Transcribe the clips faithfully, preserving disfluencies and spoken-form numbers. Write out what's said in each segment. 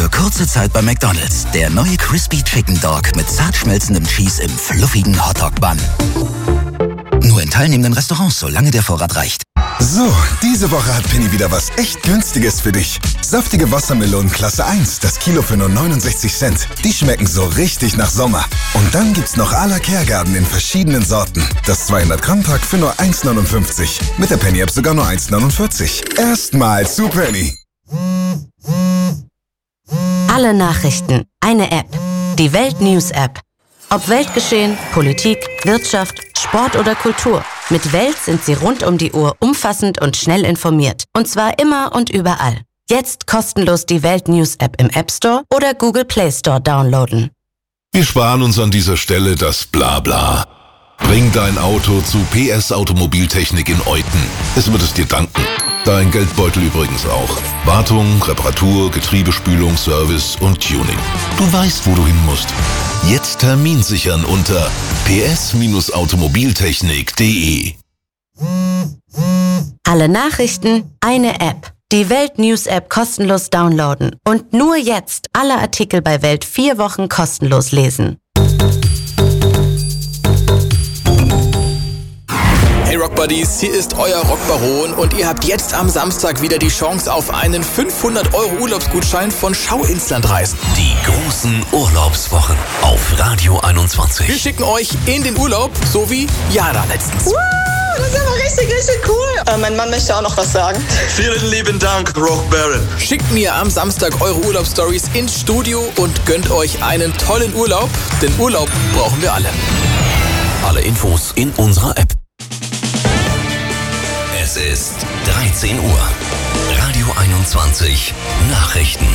für kurze Zeit bei McDonald's. Der neue Crispy Chicken Dog mit zart schmelzendem Cheese im fluffigen Hotdog-Bun. Nur in teilnehmenden Restaurants, solange der Vorrat reicht. So, diese Woche hat Penny wieder was echt Günstiges für dich. Saftige Wassermelonen Klasse eins, das Kilo für nur neunundsechzig Cent. Die schmecken so richtig nach Sommer. Und dann gibt's noch à la Kergarten in verschiedenen Sorten. Das zweihundert Gramm Pack für nur eins neunundfünfzig. Mit der Penny App sogar nur eins neunundvierzig. Erstmal zu Penny. Alle Nachrichten, eine App. Die Welt News App. Ob Weltgeschehen, Politik, Wirtschaft, Sport oder Kultur. Mit Welt sind Sie rund um die Uhr umfassend und schnell informiert. Und zwar immer und überall. Jetzt kostenlos die Welt News App im App Store oder Google Play Store downloaden. Wir sparen uns an dieser Stelle das Blabla. Bring dein Auto zu P S Automobiltechnik in Euten. Es wird es dir danken. Dein Geldbeutel übrigens auch. Wartung, Reparatur, Getriebespülung, Service und Tuning. Du weißt, wo du hin musst. Jetzt Termin sichern unter p s automobiltechnik punkt de. Alle Nachrichten, eine App. Die Welt News App kostenlos downloaden. Und nur jetzt alle Artikel bei Welt vier Wochen kostenlos lesen. Hey Rockbuddies, hier ist euer Rockbaron und ihr habt jetzt am Samstag wieder die Chance auf einen fünfhundert Euro Urlaubsgutschein von Schauinslandreisen. Die großen Urlaubswochen auf Radio einundzwanzig. Wir schicken euch in den Urlaub, so wie Jana letztens. Wow, das ist aber richtig, richtig cool. Äh, mein Mann möchte auch noch was sagen. Vielen lieben Dank, Rockbaron. Schickt mir am Samstag eure Urlaubsstories ins Studio und gönnt euch einen tollen Urlaub, denn Urlaub brauchen wir alle. Alle Infos in unserer App. Es ist dreizehn Uhr. Radio einundzwanzig. Nachrichten.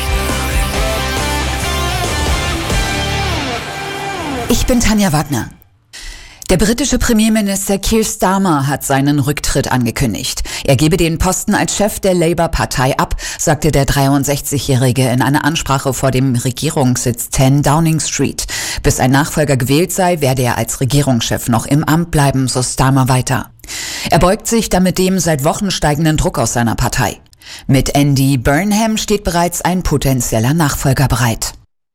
Ich bin Tanja Wagner. Der britische Premierminister Keir Starmer hat seinen Rücktritt angekündigt. Er gebe den Posten als Chef der Labour-Partei ab, sagte der dreiundsechzigjährige in einer Ansprache vor dem Regierungssitz zehn Downing Street. Bis ein Nachfolger gewählt sei, werde er als Regierungschef noch im Amt bleiben, so Starmer weiter. Er beugt sich damit dem seit Wochen steigenden Druck aus seiner Partei. Mit Andy Burnham steht bereits ein potenzieller Nachfolger bereit.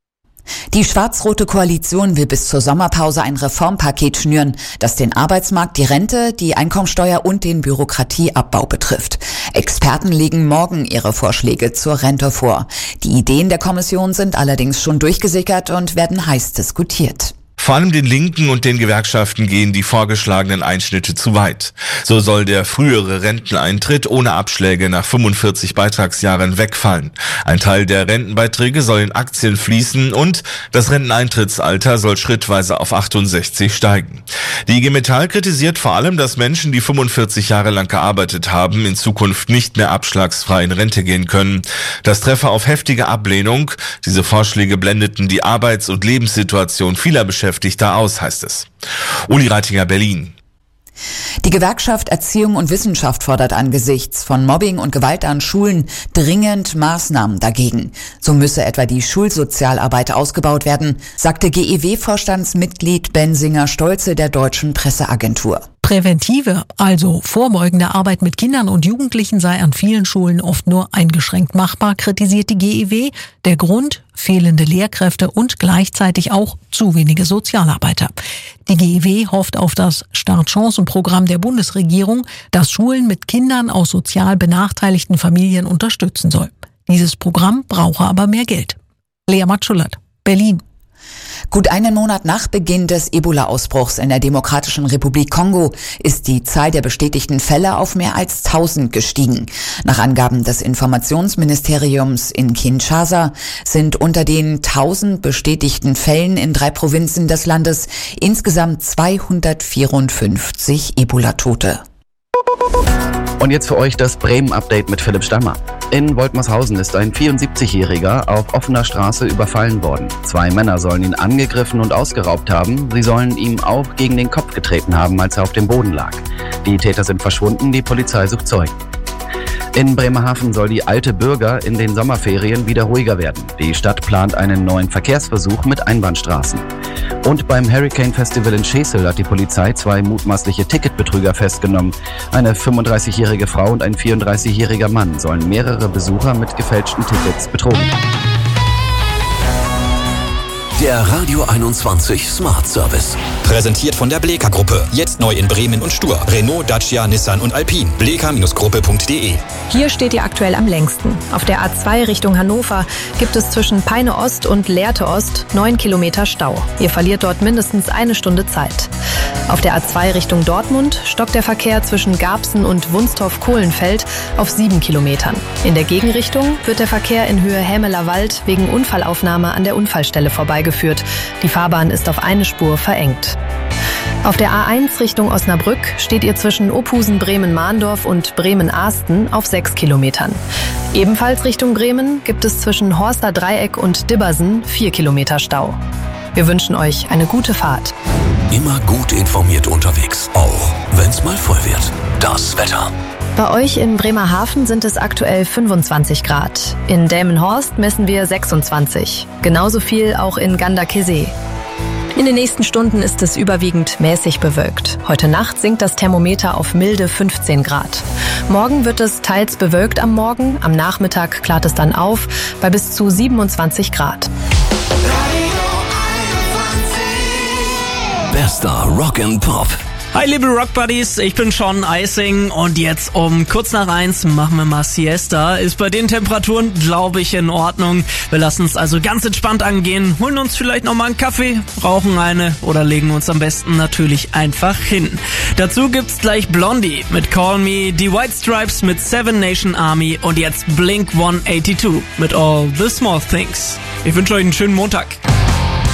Die schwarz-rote Koalition will bis zur Sommerpause ein Reformpaket schnüren, das den Arbeitsmarkt, die Rente, die Einkommensteuer und den Bürokratieabbau betrifft. Experten legen morgen ihre Vorschläge zur Rente vor. Die Ideen der Kommission sind allerdings schon durchgesickert und werden heiß diskutiert. Vor allem den Linken und den Gewerkschaften gehen die vorgeschlagenen Einschnitte zu weit. So soll der frühere Renteneintritt ohne Abschläge nach fünfundvierzig Beitragsjahren wegfallen. Ein Teil der Rentenbeiträge soll in Aktien fließen und das Renteneintrittsalter soll schrittweise auf achtundsechzig steigen. Die I G Metall kritisiert vor allem, dass Menschen, die fünfundvierzig Jahre lang gearbeitet haben, in Zukunft nicht mehr abschlagsfrei in Rente gehen können. Das treffe auf heftige Ablehnung. Diese Vorschläge blendeten die Arbeits- und Lebenssituation vieler Beschäftigter aus, heißt es. Uli Reitinger, Berlin. Die Gewerkschaft Erziehung und Wissenschaft fordert angesichts von Mobbing und Gewalt an Schulen dringend Maßnahmen dagegen. So müsse etwa die Schulsozialarbeit ausgebaut werden, sagte G E W-Vorstandsmitglied Bensinger Stolze der Deutschen Presseagentur. Präventive, also vorbeugende Arbeit mit Kindern und Jugendlichen sei an vielen Schulen oft nur eingeschränkt machbar, kritisiert die G E W. Der Grund? Fehlende Lehrkräfte und gleichzeitig auch zu wenige Sozialarbeiter. Die G E W hofft auf das Startchancenprogramm der Bundesregierung, das Schulen mit Kindern aus sozial benachteiligten Familien unterstützen soll. Dieses Programm brauche aber mehr Geld. Lea Matschulat, Berlin. Gut einen Monat nach Beginn des Ebola-Ausbruchs in der Demokratischen Republik Kongo ist die Zahl der bestätigten Fälle auf mehr als tausend gestiegen. Nach Angaben des Informationsministeriums in Kinshasa sind unter den tausend bestätigten Fällen in drei Provinzen des Landes insgesamt zweihundertvierundfünfzig Ebola-Tote. Und jetzt für euch das Bremen-Update mit Philipp Stammer. In Woltmershausen ist ein vierundsiebzigjähriger auf offener Straße überfallen worden. Zwei Männer sollen ihn angegriffen und ausgeraubt haben. Sie sollen ihm auch gegen den Kopf getreten haben, als er auf dem Boden lag. Die Täter sind verschwunden, die Polizei sucht Zeugen. In Bremerhaven soll die Alte Bürger in den Sommerferien wieder ruhiger werden. Die Stadt plant einen neuen Verkehrsversuch mit Einbahnstraßen. Und beim Hurricane Festival in Schesel hat die Polizei zwei mutmaßliche Ticketbetrüger festgenommen. Eine fünfunddreißigjährige Frau und ein vierunddreißigjähriger Mann sollen mehrere Besucher mit gefälschten Tickets betrogen haben. Der Radio einundzwanzig Smart Service. Präsentiert von der Bleeker Gruppe. Jetzt neu in Bremen und Stur. Renault, Dacia, Nissan und Alpine. bleeker Gruppe punkt de. Hier steht ihr aktuell am längsten. Auf der A zwei Richtung Hannover gibt es zwischen Peine Ost und Lehrte Ost neun Kilometer Stau. Ihr verliert dort mindestens eine Stunde Zeit. Auf der A zwei Richtung Dortmund stockt der Verkehr zwischen Garbsen und Wunstorf-Kohlenfeld auf sieben Kilometern. In der Gegenrichtung wird der Verkehr in Höhe Hämeler Wald wegen Unfallaufnahme an der Unfallstelle vorbeigeführt. Die Fahrbahn ist auf eine Spur verengt. Auf der A eins Richtung Osnabrück steht ihr zwischen Ophusen-Bremen-Mahndorf und Bremen-Ahsten auf sechs Kilometern. Ebenfalls Richtung Bremen gibt es zwischen Horster Dreieck und Dibbersen vier Kilometer Stau. Wir wünschen euch eine gute Fahrt. Immer gut informiert unterwegs, auch wenn's mal voll wird. Das Wetter. Bei euch in Bremerhaven sind es aktuell fünfundzwanzig Grad. In Delmenhorst messen wir sechsundzwanzig. Genauso viel auch in Ganderkesee. In den nächsten Stunden ist es überwiegend mäßig bewölkt. Heute Nacht sinkt das Thermometer auf milde fünfzehn Grad. Morgen wird es teils bewölkt am Morgen, am Nachmittag klart es dann auf bei bis zu siebenundzwanzig Grad. Bester Rock and Pop. Hi liebe Rock Buddies, ich bin Sean Icing und jetzt um kurz nach eins machen wir mal Siesta. Ist bei den Temperaturen, glaube ich, in Ordnung. Wir lassen es also ganz entspannt angehen, holen uns vielleicht nochmal einen Kaffee, rauchen eine oder legen uns am besten natürlich einfach hin. Dazu gibt's gleich Blondie mit Call Me, die White Stripes mit Seven Nation Army und jetzt Blink one eighty-two mit All the Small Things. Ich wünsche euch einen schönen Montag.